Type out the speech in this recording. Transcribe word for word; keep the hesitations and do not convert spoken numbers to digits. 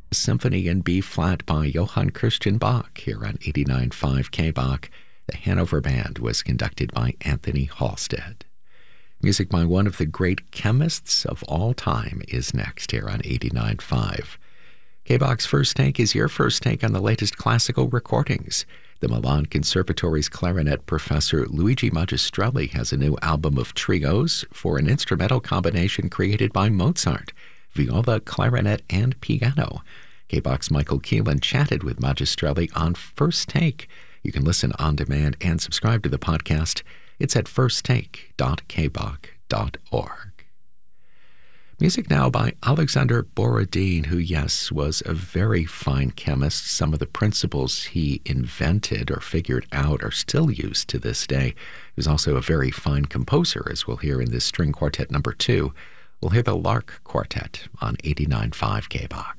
Symphony in B flat by Johann Christian Bach here on eighty-nine point five K Bach. The Hanover Band was conducted by Anthony Halstead. Music by one of the great chemists of all time is next here on eighty-nine point five. K Bach's First Take is your first take on the latest classical recordings. The Milan Conservatory's clarinet professor Luigi Magistrelli has a new album of trios for an instrumental combination created by Mozart, viola, clarinet, and piano. K Bach's Michael Keelan chatted with Magistrelli on First Take. You can listen on demand and subscribe to the podcast. It's at first take dot k bach dot org. Music now by Alexander Borodin, who, yes, was a very fine chemist. Some of the principles he invented or figured out are still used to this day. He was also a very fine composer, as we'll hear in this string quartet number two. We'll hear the Lark Quartet on eighty-nine point five K Bach.